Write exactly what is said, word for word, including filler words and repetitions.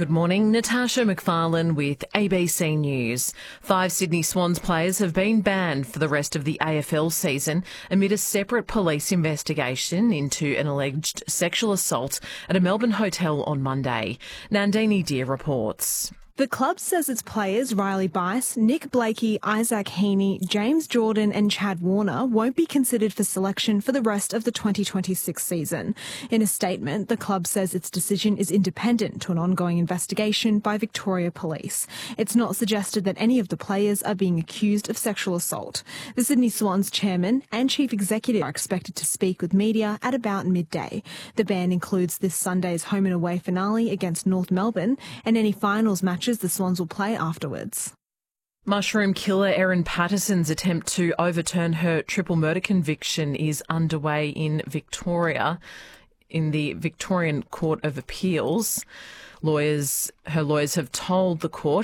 Good morning, Natasha McFarlane with A B C News. Five Sydney Swans players have been banned for the rest of the A F L season amid a separate police investigation into an alleged sexual assault at a Melbourne hotel on Monday. Nandini Deer reports. The club says its players Riley Bice, Nick Blakey, Isaac Heaney, James Jordan and Chad Warner won't be considered for selection for the rest of the twenty twenty-six season. In a statement, the club says its decision is independent to an ongoing investigation by Victoria Police. It's not suggested that any of the players are being accused of sexual assault. The Sydney Swans chairman and chief executive are expected to speak with media at about midday. The ban includes this Sunday's home and away finale against North Melbourne and any finals matches the Swans will play afterwards. Mushroom killer Erin Patterson's attempt to overturn her triple murder conviction is underway in Victoria, in the Victorian Court of Appeals. Lawyers, her lawyers have told the court